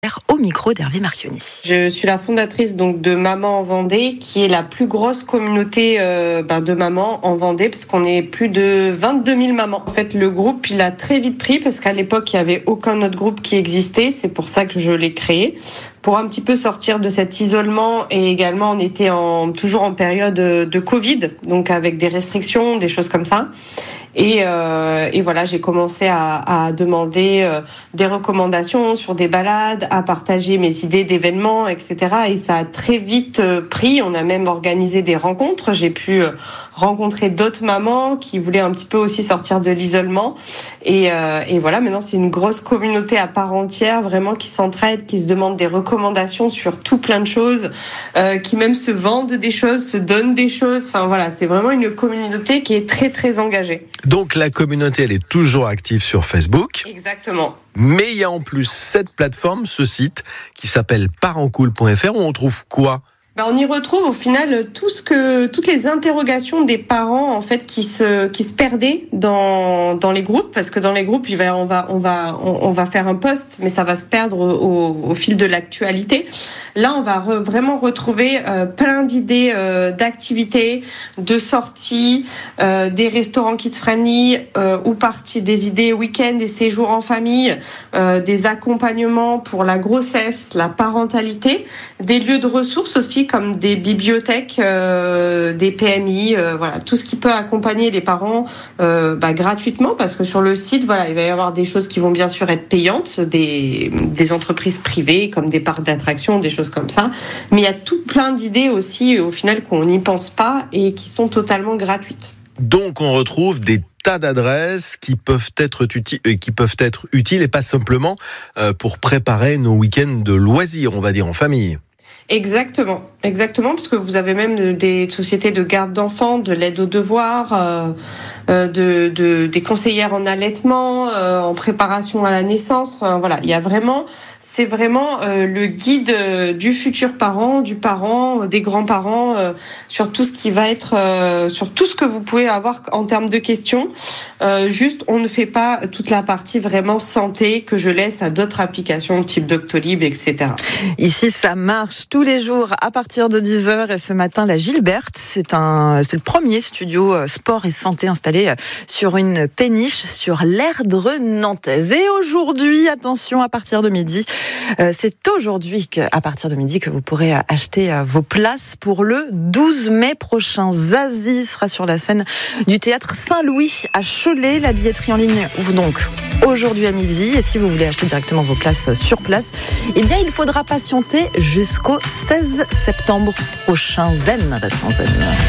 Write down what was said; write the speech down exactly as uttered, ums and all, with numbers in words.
Au micro d'Hervé Marchionni. Je suis la fondatrice donc de Maman en Vendée, qui est la plus grosse communauté euh, ben, de mamans en Vendée, parce qu'on est plus de vingt-deux mille mamans. En fait, le groupe, il a très vite pris, parce qu'à l'époque, il n'y avait aucun autre groupe qui existait. C'est pour ça que je l'ai créé, pour un petit peu sortir de cet isolement. Et également, on était en, toujours en période de Covid, donc avec des restrictions, des choses comme ça. Et, euh, et voilà, j'ai commencé à, à demander euh, des recommandations sur des balades, à partager mes idées d'événements, et cetera. Et ça a très vite euh, pris. On a même organisé des rencontres. J'ai pu euh, rencontrer d'autres mamans qui voulaient un petit peu aussi sortir de l'isolement. Et, euh, et voilà, maintenant c'est une grosse communauté à part entière, vraiment qui s'entraide, qui se demande des recommandations sur tout plein de choses, euh, qui même se vendent des choses, se donnent des choses. Enfin voilà, c'est vraiment une communauté qui est très très engagée. Donc la communauté, elle est toujours active sur Facebook. Exactement. Mais il y a en plus cette plateforme, ce site, qui s'appelle parentcool point f r, où on trouve quoi ? Ben, on y retrouve au final tout ce que, toutes les interrogations des parents en fait qui se qui se perdaient dans dans les groupes, parce que dans les groupes il va on va on va on, on va faire un post, mais ça va se perdre au, au fil de l'actualité. Là, on va re, vraiment retrouver euh, plein d'idées euh, d'activités, de sorties, euh, des restaurants kids friendly euh, ou parties, des idées week-end et séjours en famille, euh, des accompagnements pour la grossesse, la parentalité, des lieux de ressources aussi, comme des bibliothèques, euh, des P M I, euh, voilà, tout ce qui peut accompagner les parents euh, bah, gratuitement, parce que sur le site, voilà, il va y avoir des choses qui vont bien sûr être payantes, des, des entreprises privées comme des parcs d'attractions, des choses comme ça, mais il y a tout plein d'idées aussi au final qu'on n'y pense pas et qui sont totalement gratuites. Donc on retrouve des tas d'adresses qui peuvent être utiles, qui peuvent être utiles et pas simplement pour préparer nos week-ends de loisirs, on va dire en famille. Exactement, exactement, parce que vous avez même des sociétés de garde d'enfants, de l'aide aux devoirs, euh, euh, de, de, des conseillères en allaitement, euh, en préparation à la naissance. Enfin, voilà, il y a vraiment, c'est vraiment euh, le guide euh, du futur parent, du parent, euh, des grands-parents, euh, sur tout ce qui va être, euh, sur tout ce que vous pouvez avoir en termes de questions. Euh, juste, on ne fait pas toute la partie vraiment santé que je laisse à d'autres applications type Doctolib, et cetera. Ici, ça marche tous les jours à partir de dix heures, et ce matin, la Gilberte, c'est un, c'est le premier studio sport et santé installé sur une péniche sur l'Erdre nantaise. Et aujourd'hui, attention, à partir de midi, c'est aujourd'hui qu'à partir de midi que vous pourrez acheter vos places pour le douze mai prochain. Zazie sera sur la scène du théâtre Saint-Louis à Cholet. La billetterie en ligne ouvre donc aujourd'hui à midi. Et si vous voulez acheter directement vos places sur place, eh bien, il faudra patienter jusqu'au seize septembre prochain. Zen, reste en zen.